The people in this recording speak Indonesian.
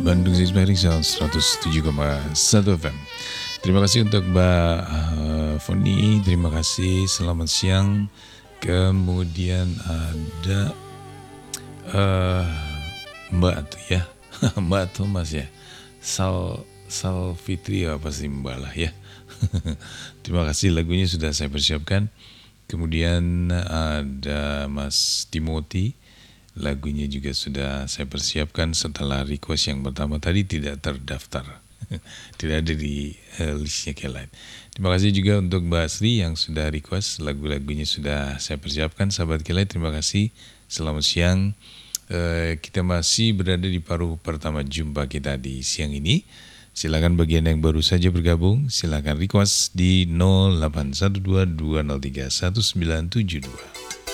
Bandung Inspiring Sound 107,1 FM. Terima kasih untuk Mbak Foni, terima kasih, selamat siang. Kemudian ada Mbak tuh ya, Mbak Thomas ya, Sal Fitri apa sih Mbak lah ya. Terima kasih, lagunya sudah saya persiapkan. Kemudian ada Mas Timothy, lagunya juga sudah saya persiapkan setelah request yang pertama tadi tidak terdaftar. Tidak ada di listnya Kelight. Terima kasih juga untuk Mbak Sri yang sudah request, lagu-lagunya sudah saya persiapkan. Sahabat Kelight, terima kasih. Selamat siang. Kita masih berada di paruh pertama jumpa kita di siang ini. Silakan bagian yang baru saja bergabung, silakan request di 0812-203-1972.